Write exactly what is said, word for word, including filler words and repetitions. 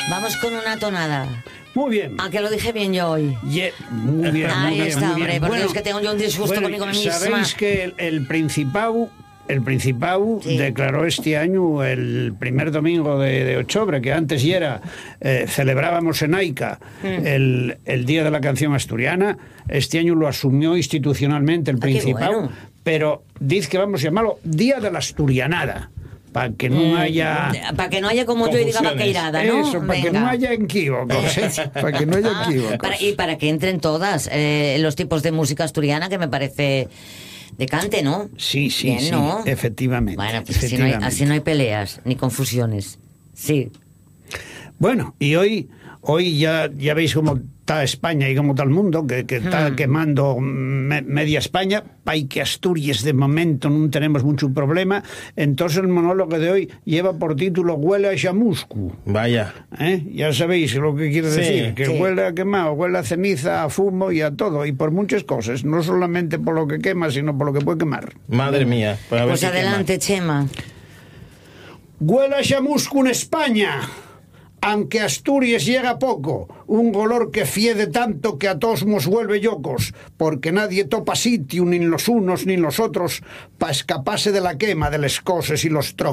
Vamos con una tonada. Muy bien. Aunque lo dije bien yo hoy. Yeah, muy bien, Ahí muy bien, está, muy bien. hombre, porque es que tengo yo un disgusto bueno, conmigo misma. Sabéis que el, el Principado, el Principado Sí. declaró este año el primer domingo de, de octubre, que antes ya era, eh, celebrábamos en Aica Mm. el, el Día de la Canción Asturiana. Este año lo asumió institucionalmente el Ah, qué Principado, bueno. pero dice que vamos a llamarlo Día de la Asturianada, para que no haya... Para que no haya como yo y diga Confusiones. vaqueirada, ¿no? Eso, para que Venga. no haya equívocos, ¿eh? Para que no haya Ah, equívocos. para- y para que entren todas eh, los tipos de música asturiana, que me parece de cante, ¿no? Sí, sí, Bien, sí, ¿no? efectivamente. Bueno, pues así no, hay, efectivamente. así no hay peleas ni confusiones. Sí. Bueno, y hoy, hoy ya, ya veis cómo está España y cómo está el mundo, que, que está Hmm. quemando me- media España, para que Asturias de momento no tenemos mucho problema. Entonces el monólogo de hoy lleva por título Huele a chamusco. Vaya. ¿Eh? Ya sabéis lo que quiere Sí, decir, que sí. huele a quemado, huele a ceniza, a fumo y a todo, y por muchas cosas, no solamente por lo que quema, sino por lo que puede quemar. Madre mía. Pues, a ver Pues si adelante, Chema. Huele a chamusco en España, aunque Asturias llega poco, un olor que fiede tanto que a todos nos vuelve locos, porque nadie topa sitio, ni los unos ni los otros, pa' escaparse de la quema de las cosas y los trocos.